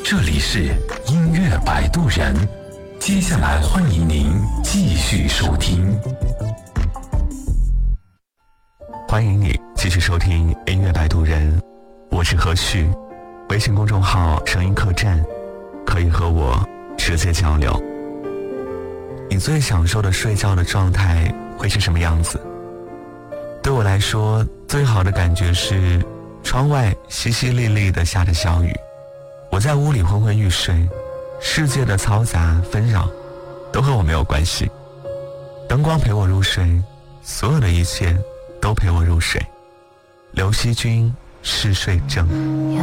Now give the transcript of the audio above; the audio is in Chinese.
这里是音乐摆渡人，接下来欢迎您继续收听。 欢迎你继续收听音乐摆渡人，我是何旭，微信公众号声音客栈，可以和我直接交流。你最享受的睡觉的状态会是什么样子？对我来说，最好的感觉是窗外淅淅沥沥的下着小雨，我在屋里昏昏欲睡，世界的嘈杂纷扰都和我没有关系，灯光陪我入睡，所有的一切都陪我入睡。刘惜君嗜睡症。